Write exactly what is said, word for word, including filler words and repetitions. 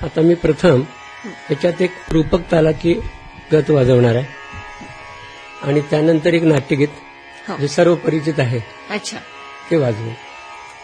आता मी प्रथम त्याच्यात एक रूपक तालाची गत वाजवणार आहे आणि त्यानंतर एक नाट्यगीत हो. जे सर्व परिचित आहे अच्छा ते वाजवू.